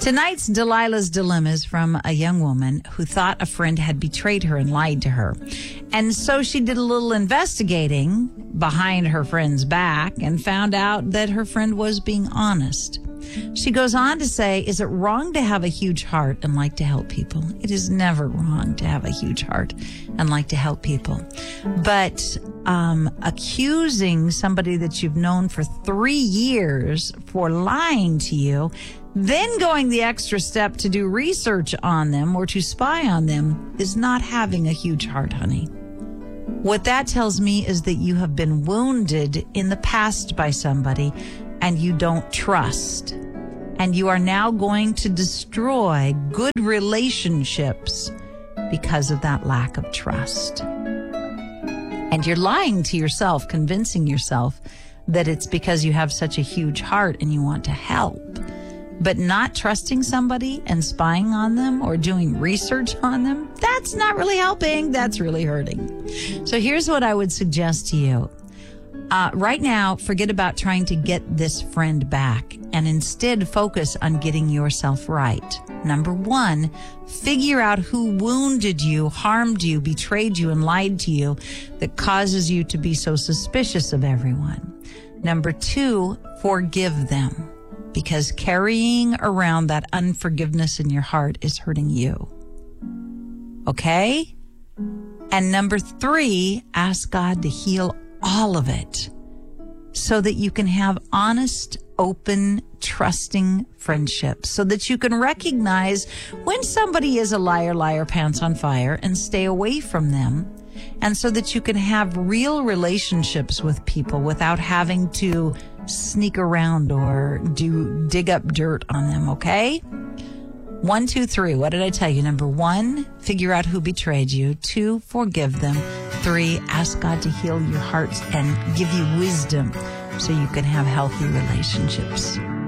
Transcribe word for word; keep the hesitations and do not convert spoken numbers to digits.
Tonight's Delilah's Dilemma is from a young woman who thought a friend had betrayed her and lied to her. And so she did a little investigating behind her friend's back and found out that her friend was being honest. She goes on to say, is it wrong to have a huge heart and like to help people? It is never wrong to have a huge heart and like to help people. But um, accusing somebody that you've known for three years for lying to you, then going the extra step to do research on them or to spy on them is not having a huge heart, honey. What that tells me is that you have been wounded in the past by somebody and you don't trust. And you are now going to destroy good relationships because of that lack of trust. And you're lying to yourself, convincing yourself that it's because you have such a huge heart and you want to help. But not trusting somebody and spying on them or doing research on them, that's not really helping. That's really hurting. So here's what I would suggest to you. Uh, right now, forget about trying to get this friend back and instead focus on getting yourself right. Number one, figure out who wounded you, harmed you, betrayed you, and lied to you that causes you to be so suspicious of everyone. Number two, forgive them, because carrying around that unforgiveness in your heart is hurting you. Okay? And number three, ask God to heal all of it so that you can have honest, open, trusting friendships, so that you can recognize when somebody is a liar, liar, pants on fire, and stay away from them. And so that you can have real relationships with people without having to sneak around or do dig up dirt on them, okay? One, two, three. What did I tell you? Number one, figure out who betrayed you. Two, forgive them. Three, ask God to heal your hearts and give you wisdom so you can have healthy relationships.